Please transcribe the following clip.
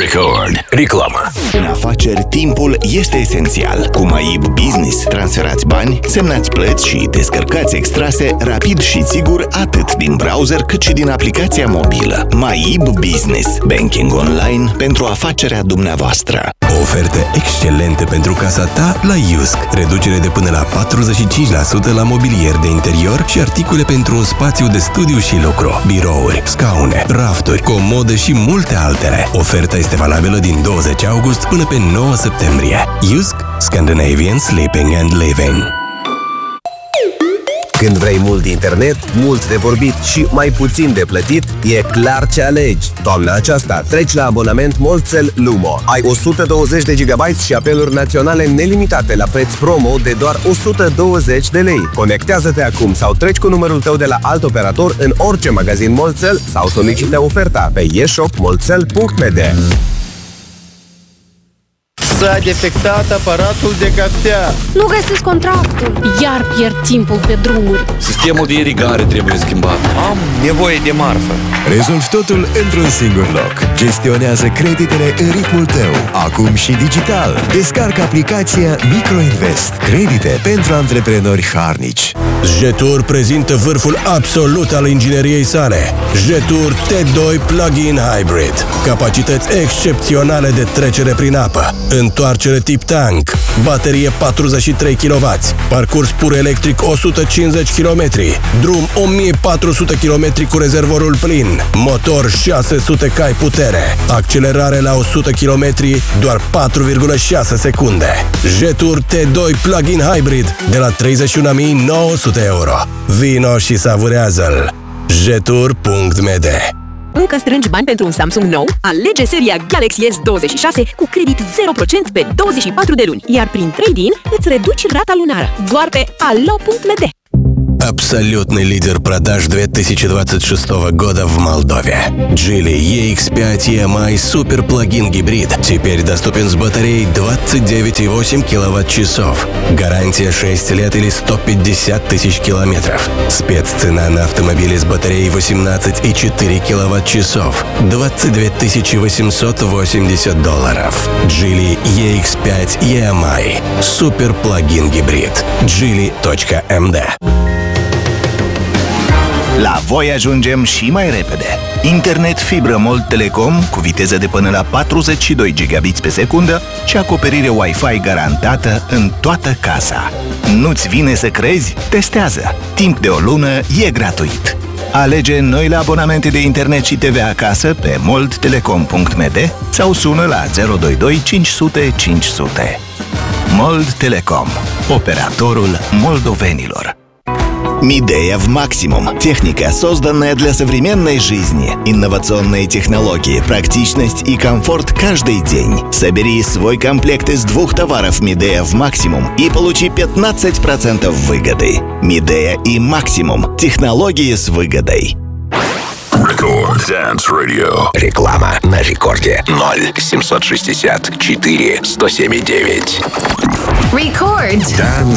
Record. Reclamă. În afaceri, timpul este esențial. Cu MyIB Business, transferați bani, semnați plăți și descărcați extrase rapid și sigur atât din browser cât și din aplicația mobilă. MyIB Business. Banking online pentru afacerea dumneavoastră. Oferte excelente pentru casa ta la IUSC. Reducere de până la 45% la mobilier de interior și articole pentru un spațiu de studiu și lucru. Birouri, scaune, rafturi, comode și multe altele. Oferta este valabilă din 20 august până pe 9 septembrie. IUSC, Scandinavian Sleeping and Living. Când vrei mult internet, mult de vorbit și mai puțin de plătit, e clar ce alegi. Toamna aceasta treci la abonament Molcel Lumo. Ai 120 de GB și apeluri naționale nelimitate la preț promo de doar 120 de lei. Conectează-te acum sau treci cu numărul tău de la alt operator în orice magazin Molcel sau solicită oferta pe e-shop-molcel.md. S-a defectat aparatul de cafea. Nu găsesc contractul. Iar pierd timpul pe drumuri. Sistemul de irigare trebuie schimbat. Am nevoie de marfă. Rezolvi totul într-un singur loc. Gestionează creditele în ritmul tău, acum și digital. Descarcă aplicația Microinvest. Credite pentru antreprenori harnici. Jetur prezintă vârful absolut al ingineriei sale. Jetur T2 Plug-in Hybrid. Capacități excepționale de trecere prin apă. Întoarcere tip tank. Baterie 43 kW. Parcurs pur electric 150 km. Drum 1400 km cu rezervorul plin. Motor 600 cai putere. Accelerare la 100 km doar 4,6 secunde. Jetur T2 Plug-in Hybrid de la 31.900 euro. Vino și savurează-l. Jetur.md. Încă strângi bani pentru un Samsung nou? Alege seria Galaxy S26 cu credit 0% pe 24 de luni, iar prin trade-in îți reduci rata lunară. Doar pe allo.md. Абсолютный лидер продаж 2026 года в Молдове. Geely EX5 EMI Super Plug-in Hybrid теперь доступен с батареей 29,8 кВт-часов. Гарантия 6 лет или 150 тысяч километров. Спеццена на автомобили с батареей 18,4 кВт-часов. $22 880. Geely EX5 EMI Super Plug-in Hybrid. Geely.md. La voi ajungem și mai repede. Internet fibră Molt Telecom cu viteză de până la 42 gigabits pe secundă și acoperire Wi-Fi garantată în toată casa. Nu-ți vine să crezi? Testează! Timp de o lună e gratuit. Alege noile abonamente de internet și TV acasă pe moldtelecom.md sau sună la 022 500 500. Molt Telecom, operatorul moldovenilor. Мидея в максимум. Техника, созданная для современной жизни. Инновационные технологии, практичность и комфорт каждый день. Собери свой комплект из 2 товаров Мидея в максимум и получи 15% выгоды. Мидея и максимум. Технологии с выгодой. Record Dance Radio. Реклама на рекорде 0 764 107,9. Record Dance